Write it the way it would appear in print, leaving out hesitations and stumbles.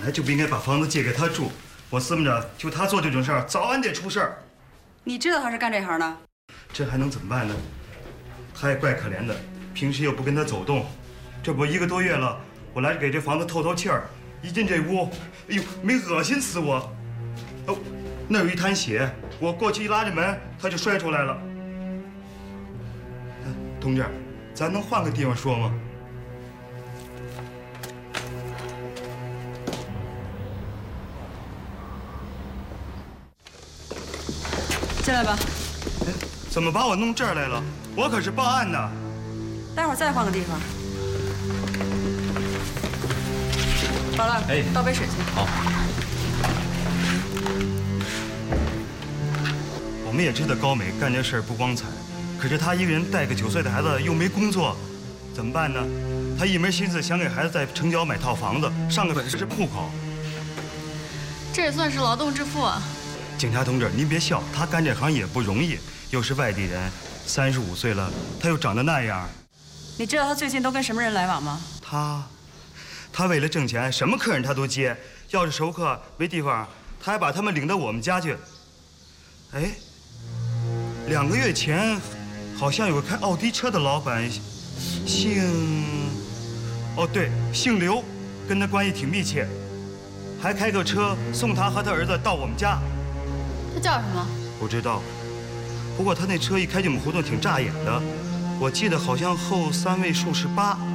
来就不应该把房子借给他住。我思摸着，就他做这种事儿，早晚得出事儿。 你知道他是干这行的？ 这还能怎么办呢？他也怪可怜的，平时又不跟他走动，这不1个多月了，我来给这房子透透气儿。一进这屋，哎呦，没恶心死我！哦，那有一滩血，我过去一拉着门，他就摔出来了。同志，咱能换个地方说吗？ 进来吧。 哎，怎么把我弄这儿来了？我可是报案的。 待会儿再换个地方。宝乐， 哎， 倒杯水去。 好。 我们也知道高美干这事儿不光彩，可是她一个人带个9岁的孩子，又没工作，怎么办呢？她一门心思想给孩子在城郊买套房子，上个本事户口。 这也算是劳动致富啊。 警察同志，您别笑，她干这行也不容易，又是外地人，35岁了，她又长得那样。 你知道他最近都跟什么人来往吗？ 他为了挣钱，什么客人他都接。要是熟客没地方，他还把他们领到我们家去。哎，2个月前，好像有个开奥迪车的老板，姓刘，跟他关系挺密切，还开个车送他和他儿子到我们家。 他叫什么？ 不知道，不过他那车一开进我们胡同挺扎眼的，我记得好像后3位数是8。